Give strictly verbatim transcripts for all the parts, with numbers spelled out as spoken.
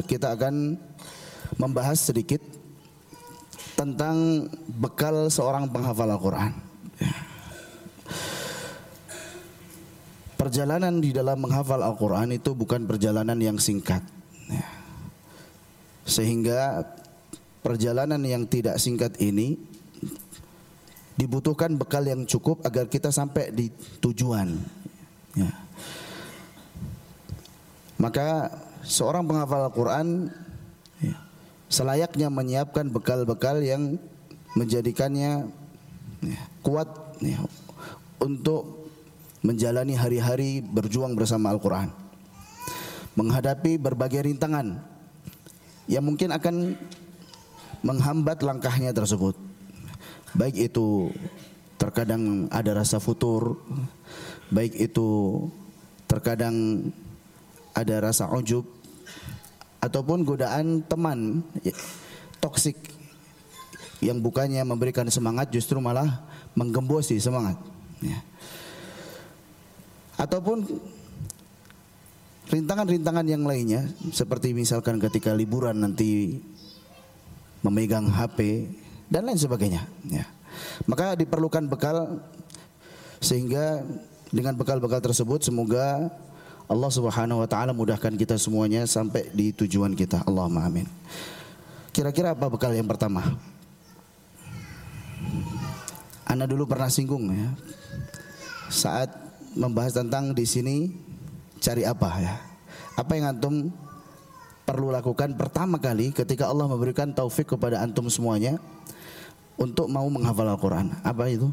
kita akan membahas sedikit tentang bekal seorang penghafal Al-Quran. Perjalanan di dalam menghafal Al-Quran itu bukan perjalanan yang singkat, sehingga perjalanan yang tidak singkat ini dibutuhkan bekal yang cukup agar kita sampai di tujuan. Ya. Maka seorang penghafal Al-Quran ya, selayaknya menyiapkan bekal-bekal yang menjadikannya ya, kuat ya, untuk menjalani hari-hari berjuang bersama Al-Quran, menghadapi berbagai rintangan yang mungkin akan menghambat langkahnya tersebut. Baik itu terkadang ada rasa futur, baik itu terkadang ada rasa ujub, ataupun godaan teman toksik yang bukannya memberikan semangat justru malah menggembosi semangat ya. Ataupun rintangan-rintangan yang lainnya, seperti misalkan ketika liburan nanti memegang H P dan lain sebagainya ya. Maka diperlukan bekal, sehingga dengan bekal-bekal tersebut semoga Allah Subhanahu wa taala mudahkan kita semuanya sampai di tujuan kita. Allahumma amin. Kira-kira apa bekal yang pertama? Ana dulu pernah singgung ya, saat membahas tentang di sini cari apa ya. Apa yang antum perlu lakukan pertama kali ketika Allah memberikan taufik kepada antum semuanya untuk mau menghafal Al-Quran? Apa itu?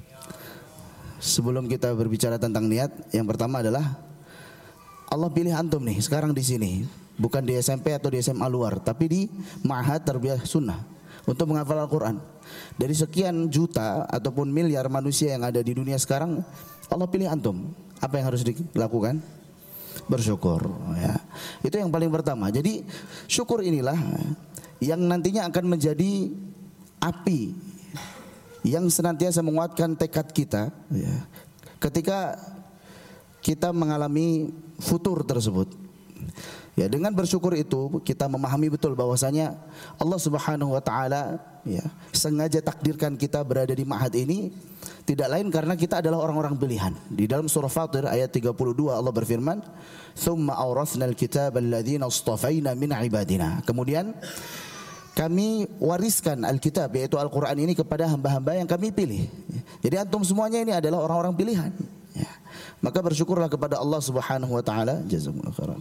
Sebelum kita berbicara tentang niat, yang pertama adalah Allah pilih antum nih sekarang di sini, bukan di S M P atau di S M A luar, tapi di Ma'had Tarbiyah Sunnah untuk menghafal Al-Quran. Dari sekian juta ataupun miliar manusia yang ada di dunia sekarang, Allah pilih antum. Apa yang harus dilakukan? Bersyukur ya. Itu yang paling pertama. Jadi syukur inilah yang nantinya akan menjadi api yang senantiasa menguatkan tekad kita ya, ketika kita mengalami futur tersebut. Ya, dengan bersyukur itu kita memahami betul bahwasanya Allah Subhanahu wa taala ya sengaja takdirkan kita berada di ma'had ini tidak lain karena kita adalah orang-orang pilihan. Di dalam surah Fatir ayat tiga puluh dua Allah berfirman, "Tsumma awrathnal kitaba alladzina istafaina min ibadina." Kemudian kami wariskan Alkitab, yaitu Al-Quran ini, kepada hamba-hamba yang kami pilih. Jadi antum semuanya ini adalah orang-orang pilihan ya. Maka bersyukurlah kepada Allah Subhanahu wa taala, jazakumullahu khairan,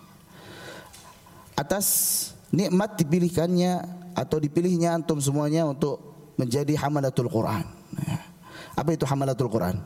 atas nikmat dipilihkannya atau dipilihnya antum semuanya untuk menjadi hamalatul Quran ya. Apa itu hamalatul Quran?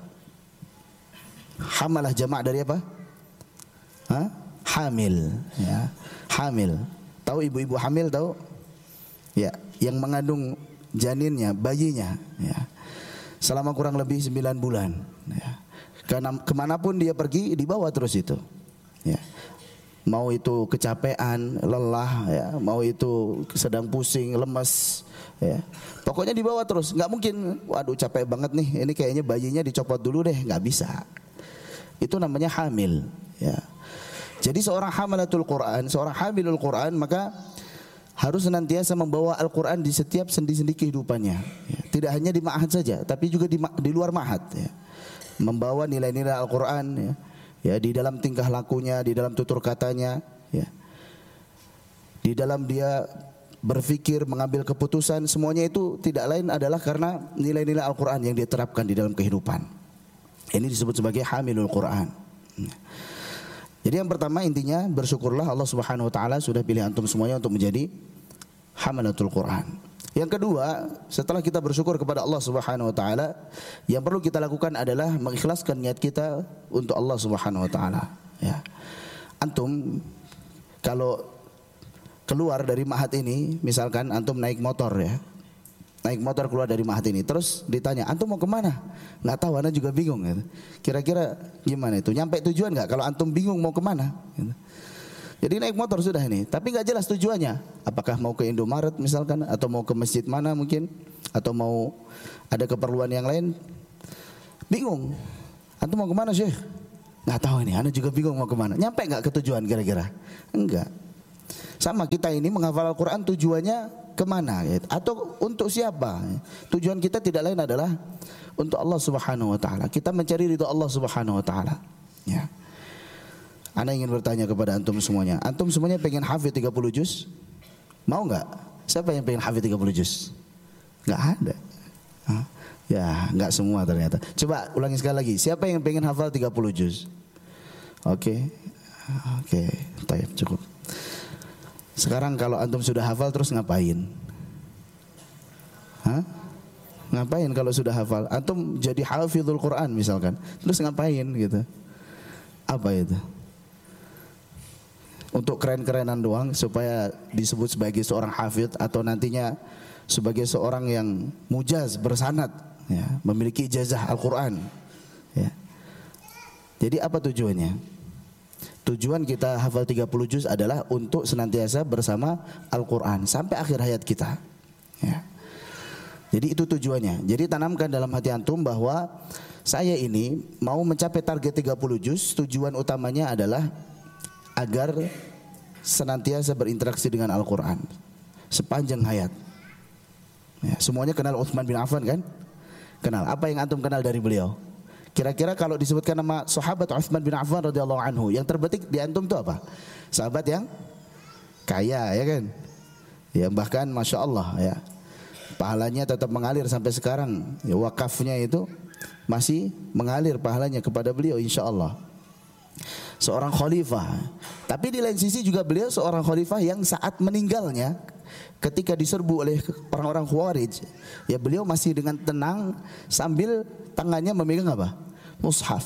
Hamalah jamak dari apa? Hah? Hamil ya. Hamil. Tahu ibu-ibu hamil tahu? Ya, yang mengandung janinnya, bayinya ya, selama kurang lebih sembilan bulan ya. Karena kemanapun dia pergi dibawa terus itu ya. Mau itu kecapean, lelah ya, mau itu sedang pusing, lemas ya, pokoknya dibawa terus. Nggak mungkin, waduh capek banget nih, ini kayaknya bayinya dicopot dulu deh, nggak bisa. Itu namanya hamil ya. Jadi seorang hamalatul Quran, seorang hamilul Quran, maka harus senantiasa membawa Al-Quran di setiap sendi-sendi kehidupannya ya. Tidak hanya di ma'had saja, tapi juga di, di luar ma'had ya. Membawa nilai-nilai Al-Quran ya. Ya, di dalam tingkah lakunya, di dalam tutur katanya ya. Di dalam dia berpikir, mengambil keputusan, semuanya itu tidak lain adalah karena nilai-nilai Al-Quran yang dia terapkan di dalam kehidupan. Ini disebut sebagai hamilul Quran ya. Jadi yang pertama intinya bersyukurlah Allah Subhanahu wa taala sudah pilih antum semuanya untuk menjadi hamalatul Quran. Yang kedua, setelah kita bersyukur kepada Allah Subhanahu wa taala, yang perlu kita lakukan adalah mengikhlaskan niat kita untuk Allah Subhanahu wa taala ya. Antum kalau keluar dari ma'had ini, misalkan antum naik motor ya. Naik motor keluar dari ma'had ini, terus ditanya, antum mau kemana? Nggak tahu, ana juga bingung gitu. Kira-kira gimana itu? Nyampe tujuan nggak? Kalau antum bingung mau kemana? Gitu. Jadi naik motor sudah ini, tapi nggak jelas tujuannya. Apakah mau ke Indomaret misalkan, atau mau ke masjid mana mungkin, atau mau ada keperluan yang lain? Bingung. Antum mau kemana Syekh? Nggak tahu ini, ana juga bingung mau kemana. Nyampe nggak ke tujuan kira-kira? Enggak. Sama kita ini menghafal Al-Quran tujuannya kemana gitu. Atau untuk siapa? Tujuan kita tidak lain adalah untuk Allah Subhanahu wa taala. Kita mencari ridha Allah Subhanahu wa taala. Ya. Ana ingin bertanya kepada antum semuanya. Antum semuanya pengen hafid tiga puluh juz? Mau enggak? Siapa yang pengen hafid tiga puluh juz? Enggak ada. Hah? Ya, enggak semua ternyata. Coba ulangi sekali lagi. Siapa yang pengen hafal tiga puluh juz? Oke. Oke, baik, cukup. Sekarang kalau antum sudah hafal terus ngapain? Hah? Ngapain kalau sudah hafal? Antum jadi hafizul Quran misalkan. Terus ngapain gitu? Apa itu? Untuk keren-kerenan doang supaya disebut sebagai seorang hafidh atau nantinya sebagai seorang yang mujaz bersanad, ya, memiliki ijazah Al-Quran, ya. Jadi apa tujuannya? Tujuan kita hafal tiga puluh juz adalah untuk senantiasa bersama Al-Quran sampai akhir hayat kita, ya. Jadi itu tujuannya. Jadi tanamkan dalam hati antum bahwa saya ini mau mencapai target tiga puluh juz. Tujuan utamanya adalah agar senantiasa berinteraksi dengan Al-Quran sepanjang hayat. Ya, semuanya kenal Utsman bin Affan kan? Kenal. Apa yang antum kenal dari beliau? Kira-kira kalau disebutkan nama sahabat Utsman bin Affan radhiyallahu anhu, yang terbetik di antum itu apa? Sahabat yang kaya, ya kan? Ya, bahkan masya Allah, ya, pahalanya tetap mengalir sampai sekarang. Ya, wakafnya itu masih mengalir pahalanya kepada beliau insya Allah. Seorang khalifah. Tapi di lain sisi juga beliau seorang khalifah yang saat meninggalnya, ketika diserbu oleh orang-orang Khawarij, ya beliau masih dengan tenang sambil tangannya memegang apa? Mushaf.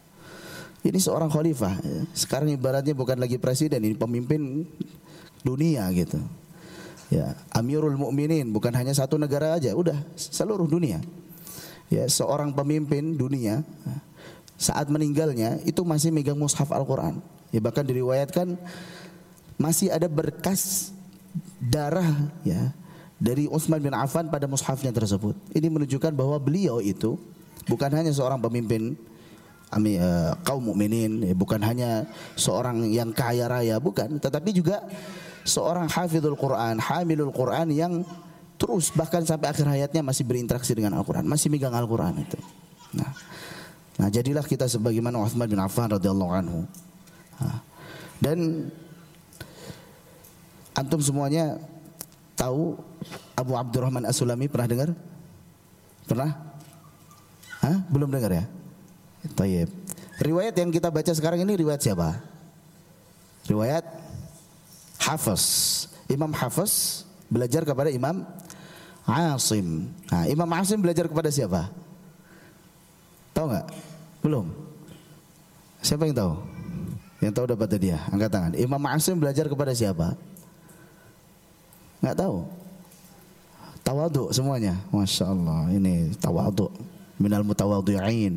Ini seorang khalifah. Sekarang ibaratnya bukan lagi presiden, ini pemimpin dunia gitu. Ya, Amirul Mukminin, bukan hanya satu negara aja, udah seluruh dunia. Ya, seorang pemimpin dunia saat meninggalnya itu masih megang mushaf Al-Quran. Ya, bahkan diriwayatkan masih ada berkas darah, ya, dari Utsman bin Affan pada mushafnya tersebut. Ini menunjukkan bahwa beliau itu bukan hanya seorang pemimpin uh, kaum mukminin, ya, bukan hanya seorang yang kaya raya, bukan, tetapi juga seorang hafizul Quran, hamilul Quran yang terus bahkan sampai akhir hayatnya masih berinteraksi dengan Al-Quran, masih megang Al-Quran itu. Nah, nah jadilah kita sebagaimana Utsman bin Affan radhiyallahu anhu. Nah, dan antum semuanya tahu Abu Abdurrahman As-Sulami, pernah dengar? Pernah? Hah? Belum dengar ya? Tayyib. Riwayat yang kita baca sekarang ini riwayat siapa? Riwayat Hafiz. Imam Hafiz belajar kepada Imam Asim. Nah, Imam Asim belajar kepada siapa? Tahu nggak? Belum. Siapa yang tahu? Yang tahu dapat dia, angkat tangan. Imam Asim belajar kepada siapa? Nggak tahu. Tawadhu semuanya, masya Allah. Ini tawadhu, minal mutawadhi'in.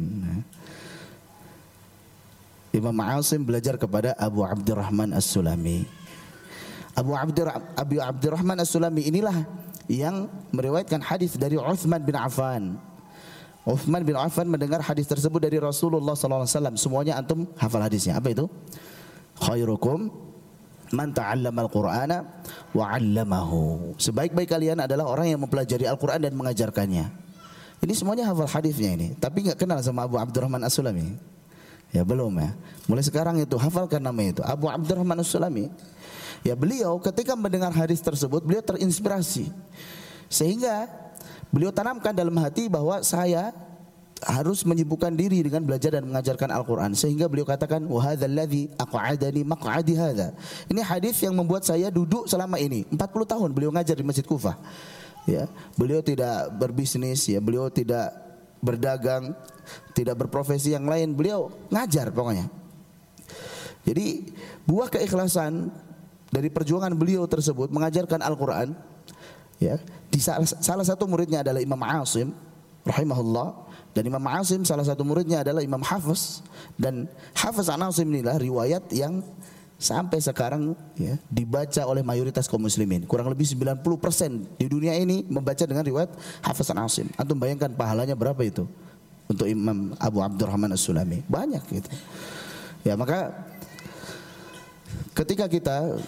Imam Asim belajar kepada Abu Abdurrahman As-Sulami. Abu Abdur Abu Abdurrahman As-Sulami inilah yang meriwayatkan hadis dari Utsman bin Affan. Utsman bin Affan mendengar hadis tersebut dari Rasulullah sallallahu alaihi wasallam. Semuanya antum hafal hadisnya. Apa itu? Khairukum man ta'allama al-Qur'ana wa 'allamahu. Sebaik-baik kalian adalah orang yang mempelajari Al-Qur'an dan mengajarkannya. Ini semuanya hafal hadisnya ini, tapi enggak kenal sama Abu Abdurrahman As-Sulami. Ya belum ya. Mulai sekarang itu hafalkan nama itu, Abu Abdurrahman As-Sulami. Ya, beliau ketika mendengar hadis tersebut beliau terinspirasi. Sehingga beliau tanamkan dalam hati bahwa saya harus menyibukkan diri dengan belajar dan mengajarkan Al-Quran. Sehingga beliau katakan, wa hadzal ladzi aq'adani maq'adi hadza. Ini hadis yang membuat saya duduk selama ini. empat puluh tahun beliau ngajar di Masjid Kufah. Ya, beliau tidak berbisnis, ya, beliau tidak berdagang, tidak berprofesi yang lain. Beliau ngajar pokoknya. Jadi buah keikhlasan dari perjuangan beliau tersebut mengajarkan Al-Quran, ya, di salah, salah satu muridnya adalah Imam Asim rahimahullah, dan Imam Asim salah satu muridnya adalah Imam Hafiz, dan Hafiz an Asim inilah riwayat yang sampai sekarang, ya, dibaca oleh mayoritas kaum muslimin. Kurang lebih sembilan puluh persen di dunia ini membaca dengan riwayat Hafiz an Asim. Antum bayangkan pahalanya berapa itu untuk Imam Abu Abdurrahman As-Sulami? Banyak gitu. Ya, maka ketika kita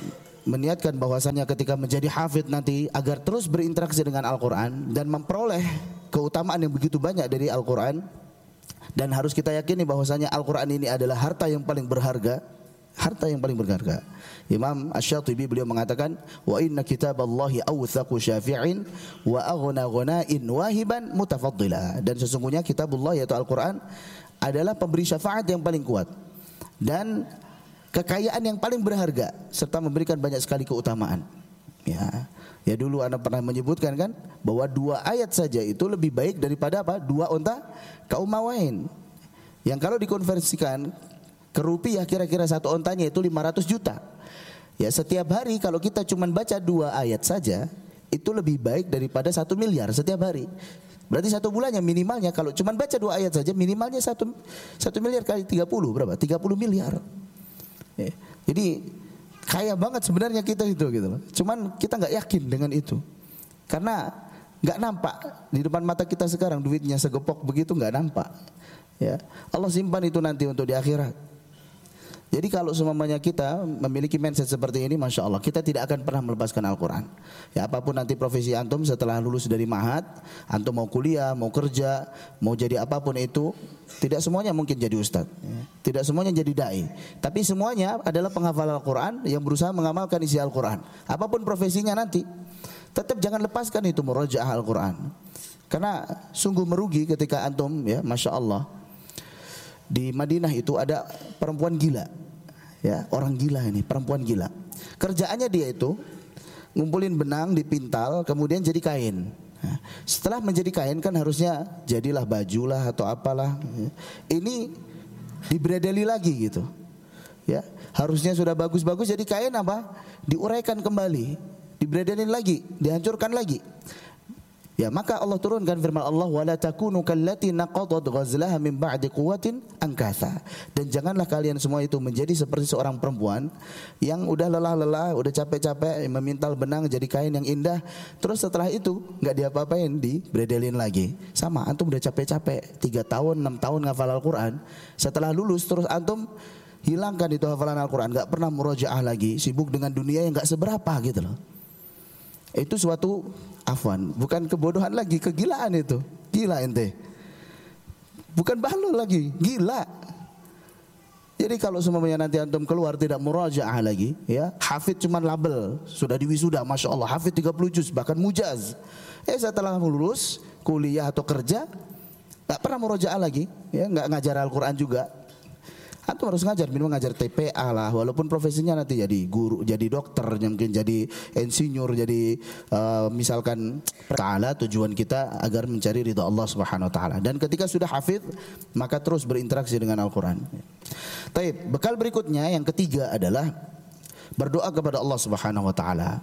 meniatkan bahwasanya ketika menjadi hafidh nanti agar terus berinteraksi dengan Al-Quran dan memperoleh keutamaan yang begitu banyak dari Al-Quran. Dan harus kita yakini bahwasanya Al-Quran ini adalah harta yang paling berharga, harta yang paling berharga. Imam Asy-Syatibi beliau mengatakan, wa inna kitaballahi awthaqu syafi'in wa aghna ghana'in wahiban mutafaddila. Dan sesungguhnya kitabullah yaitu Al-Quran adalah pemberi syafaat yang paling kuat dan kekayaan yang paling berharga serta memberikan banyak sekali keutamaan. Ya, ya dulu Anda pernah menyebutkan kan bahwa dua ayat saja itu lebih baik daripada apa? Dua unta kaumawain. Yang kalau dikonversikan ke rupiah kira-kira satu ontanya itu lima ratus juta. Ya, setiap hari kalau kita cuma baca dua ayat saja itu lebih baik daripada satu miliar setiap hari. Berarti satu bulannya minimalnya kalau cuma baca dua ayat saja minimalnya satu satu miliar kali tiga puluh berapa? tiga puluh miliar. Ya, jadi kaya banget sebenarnya kita itu gitu loh. Cuman kita nggak yakin dengan itu. Karena nggak nampak di depan mata kita sekarang duitnya segepok begitu nggak nampak. Ya, Allah simpan itu nanti untuk di akhirat. Jadi kalau semuanya kita memiliki mindset seperti ini, masya Allah, kita tidak akan pernah melepaskan Al-Quran. Ya, apapun nanti profesi antum setelah lulus dari Ma'had, antum mau kuliah, mau kerja, mau jadi apapun itu, tidak semuanya mungkin jadi ustadz, tidak semuanya jadi dai, tapi semuanya adalah penghafal Al-Quran yang berusaha mengamalkan isi Al-Quran. Apapun profesinya nanti, tetap jangan lepaskan itu murajaah Al-Quran. Karena sungguh merugi ketika antum, ya, masya Allah, di Madinah itu ada perempuan gila. Ya, orang gila ini, perempuan gila. Kerjaannya dia itu ngumpulin benang dipintal kemudian jadi kain. Nah, setelah menjadi kain kan harusnya jadilah baju lah atau apalah. Ini dibredeli lagi gitu. Ya, harusnya sudah bagus-bagus jadi kain apa? Diuraikan kembali, dibredeli lagi, dihancurkan lagi. Ya, maka Allah turunkan firman Allah, wala takunu kallati naqadat ghazlaha min ba'di quwwatin ankatha. Dan janganlah kalian semua itu menjadi seperti seorang perempuan yang udah lelah-lelah, udah capek-capek memintal benang jadi kain yang indah, terus setelah itu enggak diapa-apain, dibredelin lagi. Sama, antum udah capek-capek tiga tahun, enam tahun ngafal Al-Qur'an, setelah lulus terus antum hilangkan itu hafalan Al-Qur'an, enggak pernah murojaah lagi, sibuk dengan dunia yang enggak seberapa gitu loh. Itu suatu afwan, bukan kebodohan lagi, kegilaan itu. Gila ente. Bukan bahlul lagi, gila. Jadi kalau semuanya nanti antum keluar tidak murajaah lagi, ya, hafid cuman label, sudah diwisuda, masya Allah, hafid tiga puluh juz, bahkan mujaz. Eh setelah lulus kuliah atau kerja, nggak pernah murajaah lagi, ya, nggak ngajar Al-Quran juga. Antum harus ngajar, minimal ngajar T P A lah, walaupun profesinya nanti jadi guru, jadi dokter, mungkin jadi insinyur, jadi uh, misalkan ta'ala, tujuan kita agar mencari ridha Allah Subhanahu wa taala. Dan ketika sudah hafidh, maka terus berinteraksi dengan Al-Qur'an. Taib, bekal berikutnya yang ketiga adalah berdoa kepada Allah Subhanahu wa taala.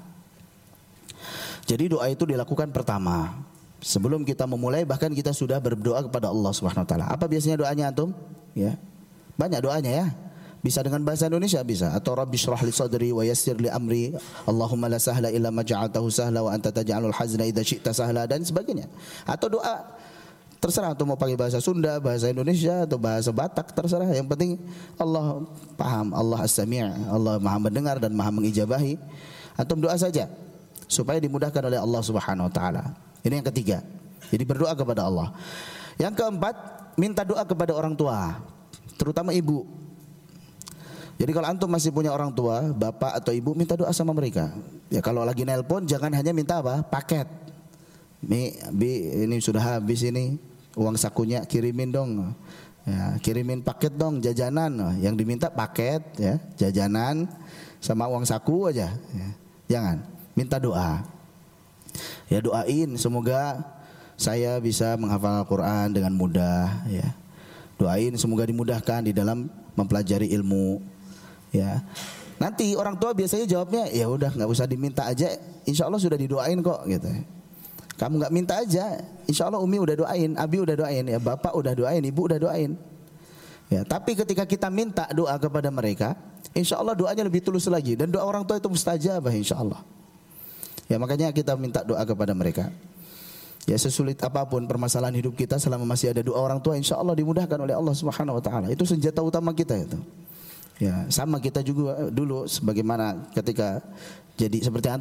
Jadi doa itu dilakukan pertama. Sebelum kita memulai bahkan kita sudah berdoa kepada Allah Subhanahu wa taala. Apa biasanya doanya antum? Ya. Banyak doanya ya. Bisa dengan bahasa Indonesia bisa, atau Rabbi shrah li sadri wa yassir li amri, Allahumma la sahla illa ma ja'altahu sahla wa anta taj'alul hazna idza syi'ta sahla, dan sebagainya. Atau doa terserah, atau mau pakai bahasa Sunda, bahasa Indonesia atau bahasa Batak, terserah. Yang penting Allah paham, Allah as-sami', Allah Maha mendengar dan Maha mengijabahi. Antum doa saja supaya dimudahkan oleh Allah Subhanahu wa taala. Ini yang ketiga. Jadi berdoa kepada Allah. Yang keempat, minta doa kepada orang tua, terutama ibu. Jadi kalau antum masih punya orang tua, bapak atau ibu, minta doa sama mereka. Ya kalau lagi nelpon jangan hanya minta apa? Paket. Mi, bi, ini sudah habis ini, uang sakunya kirimin dong. Ya, kirimin paket dong, jajanan. Yang diminta paket, ya, jajanan sama uang saku aja. Ya, jangan, minta doa. Ya doain semoga saya bisa menghafal Al-Quran dengan mudah, ya. Doain semoga dimudahkan di dalam mempelajari ilmu, ya. Nanti orang tua biasanya jawabnya, ya udah nggak usah diminta aja, insya Allah sudah didoain kok, gitu. Kamu nggak minta aja, insya Allah Umi udah doain, Abi udah doain, ya bapak udah doain, ibu udah doain. Ya, tapi ketika kita minta doa kepada mereka, insya Allah doanya lebih tulus lagi, dan doa orang tua itu mustajabah insya Allah. Ya makanya kita minta doa kepada mereka. Ya sesulit apapun permasalahan hidup kita, selama masih ada doa orang tua, insya Allah dimudahkan oleh Allah Subhanahu wa taala. Itu senjata utama kita itu. Ya, sama kita juga dulu sebagaimana ketika jadi seperti